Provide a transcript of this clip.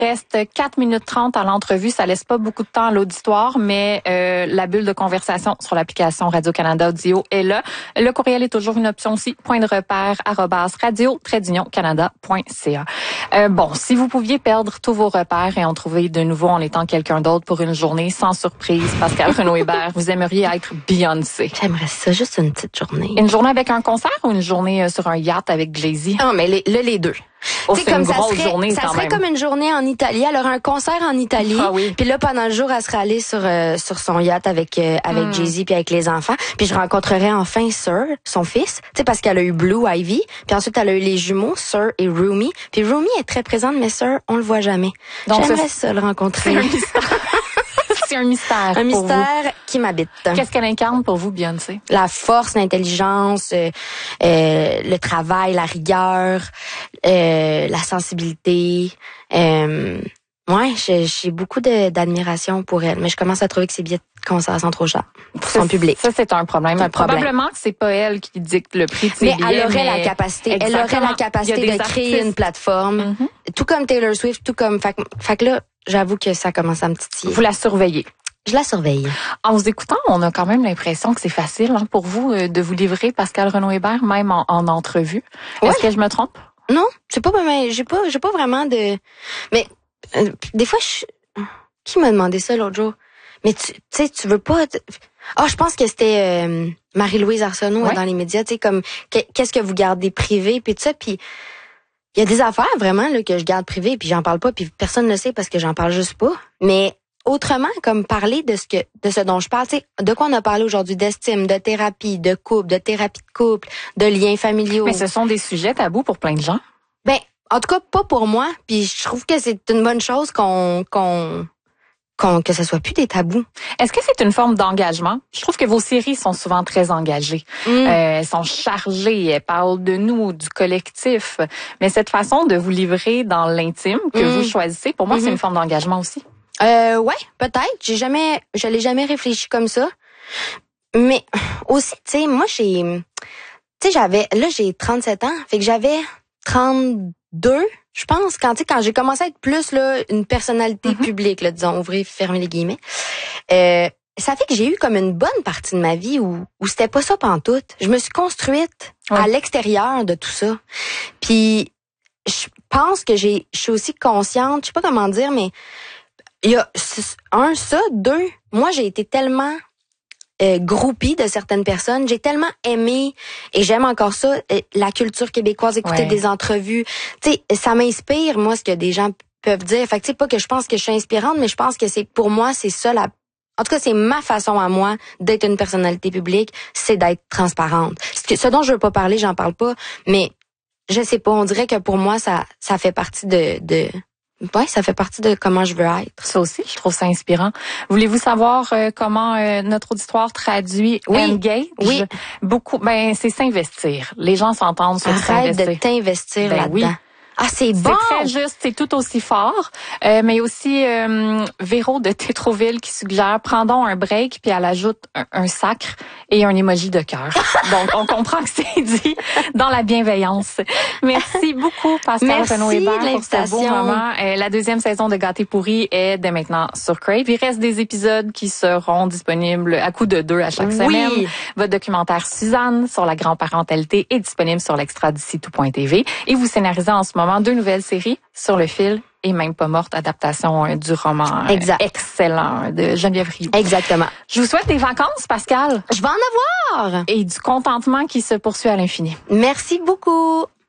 Reste 4 minutes 30 à l'entrevue. Ça laisse pas beaucoup de temps à l'auditoire, mais la bulle de conversation sur l'application Radio-Canada Audio est là. Le courriel est toujours une option aussi. Point de repère @radio-canada.ca. Bon, si vous pouviez perdre tous vos repères et en trouver de nouveau en étant quelqu'un d'autre pour une journée, sans surprise, Pascale Renaud-Hébert, vous aimeriez être Beyoncé. J'aimerais ça, juste une petite journée. Une journée avec un concert ou une journée sur un yacht avec Jay-Z? Non, mais les deux. Oh, c'est une grosse journée ça quand serait même. comme une journée en Italie. Elle aurait un concert en Italie. Ah oui. Puis là, pendant le jour, elle serait allée sur son yacht avec Jay-Z puis avec les enfants. Puis je rencontrerais enfin Sir, son fils. Tu sais, parce qu'elle a eu Blue Ivy. Puis ensuite, elle a eu les jumeaux, Sir et Rumi. Puis Rumi est très présente, mais Sir, on le voit jamais. Donc, j'aimerais ça le rencontrer. C'est un mystère. C'est un mystère. Un pour mystère vous. qui m'habite. Qu'est-ce qu'elle incarne pour vous, Beyoncé? La force, l'intelligence, le travail, la rigueur, la sensibilité. Ouais, j'ai beaucoup d'admiration pour elle, mais je commence à trouver que ses billets de concert sont trop chers pour son public. Ça, c'est un problème. Probablement que c'est pas elle qui dicte le prix de ses billets. Elle aurait la capacité. Exactement. Elle aurait la capacité de créer artistes. une plateforme. Tout comme Taylor Swift, tout comme... Fait que là, j'avoue que ça commence à me titiller. Vous la surveillez. Je la surveille. En vous écoutant, on a quand même l'impression que c'est facile pour vous de vous livrer Pascale Renaud-Hébert, même en entrevue. Ouais. Est-ce que je me trompe? Non, c'est pas... J'ai pas vraiment de... Mais des fois, qui m'a demandé ça l'autre jour? Mais tu sais, tu veux pas... je pense que c'était Marie-Louise Arsenault dans les médias, tu sais, comme qu'est-ce que vous gardez privé, puis tout ça, puis il y a des affaires vraiment là que je garde privé, puis j'en parle pas, puis personne ne le sait parce que j'en parle juste pas. Mais autrement, comme parler de ce dont je parle, tu sais, de quoi on a parlé aujourd'hui, d'estime, de thérapie, de couple, de thérapie de couple, de liens familiaux. Mais ce sont des sujets tabous pour plein de gens. Ben, en tout cas, pas pour moi, puis je trouve que c'est une bonne chose que ce soit plus des tabous. Est-ce que c'est une forme d'engagement? Je trouve que vos séries sont souvent très engagées. Elles sont chargées, elles parlent de nous, du collectif. Mais cette façon de vous livrer dans l'intime que vous choisissez, pour moi, c'est une forme d'engagement aussi. Ouais, peut-être. Je l'ai jamais réfléchi comme ça. Mais aussi, tu sais, moi, j'ai 37 ans, fait que j'avais 32, je pense, quand j'ai commencé à être plus là une personnalité publique, là, disons, ouvrir, fermer les guillemets. Ça fait que j'ai eu comme une bonne partie de ma vie où c'était pas ça pantoute. Je me suis construite à l'extérieur de tout ça. Puis je pense que je suis aussi consciente, je sais pas comment dire, mais il y a deux, moi j'ai été tellement groupie de certaines personnes. J'ai tellement aimé, et j'aime encore ça, la culture québécoise, écouter des entrevues. Tu sais, ça m'inspire, moi, ce que des gens peuvent dire. Fait que, tu sais, pas que je pense que je suis inspirante, mais je pense que pour moi, c'est ça en tout cas, c'est ma façon à moi d'être une personnalité publique, c'est d'être transparente. Ce dont je veux pas parler, j'en parle pas, mais je sais pas, on dirait que pour moi, ça fait partie ouais, ça fait partie de comment je veux être. Ça aussi, je trouve ça inspirant. Voulez-vous savoir comment notre auditoire traduit engage? Oui. Beaucoup, c'est s'investir. Les gens s'entendent sur s'investir. Arrête de t'investir là-dedans. Oui. Ah, c'est bon! C'est très juste, c'est tout aussi fort. Mais aussi Véro de Tétroville qui suggère « Prends donc un break » puis elle ajoute un sacre et un emoji de cœur. Donc, on comprend que c'est dit dans la bienveillance. Merci beaucoup, Pascale Renaud-Hébert, pour ce beau moment. La deuxième saison de Gâté pourri est dès maintenant sur Crave. Il reste des épisodes qui seront disponibles à coup de 2 à chaque semaine. Votre documentaire Suzanne sur la grand-parentalité est disponible sur l'extra d'ici tout.tv. Et vous scénarisez en ce moment 2 nouvelles séries, Sur le fil et Même pas morte, adaptation du roman excellent de Geneviève Rioux. Exactement. Je vous souhaite des vacances, Pascale. Je vais en avoir! Et du contentement qui se poursuit à l'infini. Merci beaucoup.